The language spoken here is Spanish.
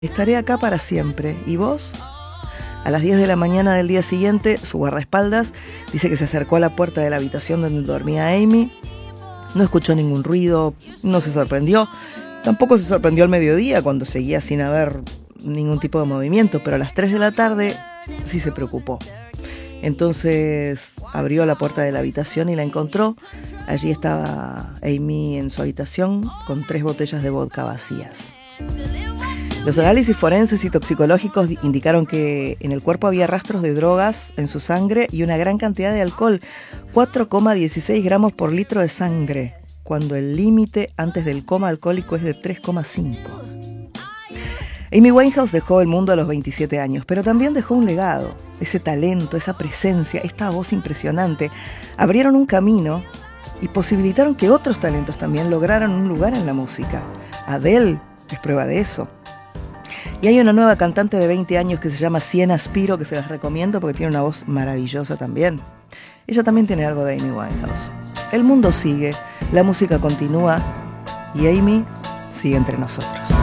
Estaré acá para siempre. ¿Y vos? A las 10 de la mañana del día siguiente, su guardaespaldas dice que se acercó a la puerta de la habitación donde dormía Amy. No escuchó ningún ruido, no se sorprendió. Tampoco se sorprendió al mediodía, cuando seguía sin haber ningún tipo de movimiento, pero a las 3 de la tarde sí se preocupó. Entonces abrió la puerta de la habitación y la encontró. Allí estaba Amy en su habitación con 3 botellas de vodka vacías. Los análisis forenses y toxicológicos indicaron que en el cuerpo había rastros de drogas en su sangre y una gran cantidad de alcohol, 4,16 gramos por litro de sangre, cuando el límite antes del coma alcohólico es de 3,5. Amy Winehouse dejó el mundo a los 27 años, pero también dejó un legado. Ese talento, esa presencia, esta voz impresionante, abrieron un camino y posibilitaron que otros talentos también lograran un lugar en la música. Adele es prueba de eso. Y hay una nueva cantante de 20 años que se llama Sienna Spiro, que se las recomiendo porque tiene una voz maravillosa también. Ella también tiene algo de Amy Winehouse. El mundo sigue, la música continúa y Amy sigue entre nosotros.